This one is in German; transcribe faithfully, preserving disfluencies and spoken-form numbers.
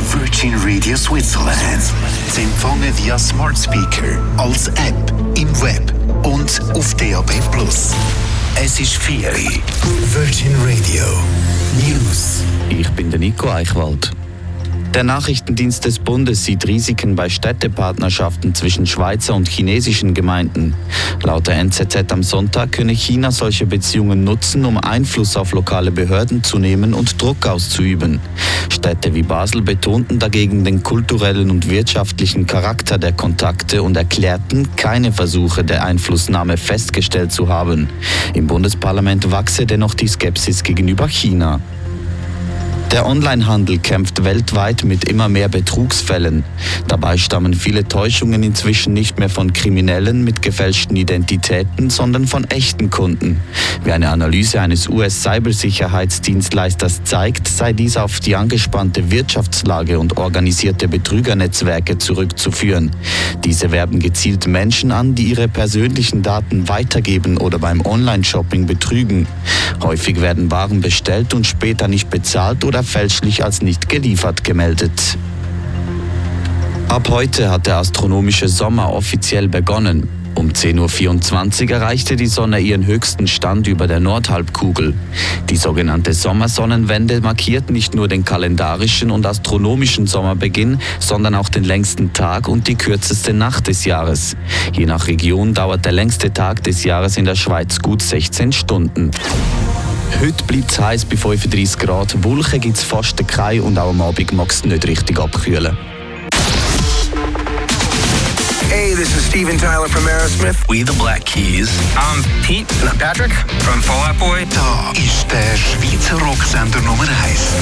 Virgin Radio Switzerland. Sie empfangen via Smart Speaker, als App, im Web und auf D A B plus. Es ist vier Virgin Radio News. Ich bin der Nico Eichwald. Der Nachrichtendienst des Bundes sieht Risiken bei Städtepartnerschaften zwischen Schweizer und chinesischen Gemeinden. Laut der N Z Z am Sonntag könne China solche Beziehungen nutzen, um Einfluss auf lokale Behörden zu nehmen und Druck auszuüben. Städte wie Basel betonten dagegen den kulturellen und wirtschaftlichen Charakter der Kontakte und erklärten, keine Versuche der Einflussnahme festgestellt zu haben. Im Bundesparlament wachse dennoch die Skepsis gegenüber China. Der Onlinehandel kämpft weltweit mit immer mehr Betrugsfällen. Dabei stammen viele Täuschungen inzwischen nicht mehr von Kriminellen mit gefälschten Identitäten, sondern von echten Kunden. Wie eine Analyse eines U S-Cybersicherheitsdienstleisters zeigt, sei dies auf die angespannte Wirtschaftslage und organisierte Betrügernetzwerke zurückzuführen. Diese werben gezielt Menschen an, die ihre persönlichen Daten weitergeben oder beim Online-Shopping betrügen. Häufig werden Waren bestellt und später nicht bezahlt oder fälschlich als nicht geliefert gemeldet. Ab heute hat der astronomische Sommer offiziell begonnen. Um zehn Uhr vierundzwanzig erreichte die Sonne ihren höchsten Stand über der Nordhalbkugel. Die sogenannte Sommersonnenwende markiert nicht nur den kalendarischen und astronomischen Sommerbeginn, sondern auch den längsten Tag und die kürzeste Nacht des Jahres. Je nach Region dauert der längste Tag des Jahres in der Schweiz gut sechzehn Stunden. Heute bleibt es heiß bei fünfunddreissig Grad, Wolken gibt es fast keine und auch am Abend mag es nicht richtig abkühlen. Hey, this is Steven Tyler from Aerosmith. We the Black Keys. I'm Pete. And I'm Patrick from Fall Out Boy. Da ist der Schweizer Rocksender Nummer eins.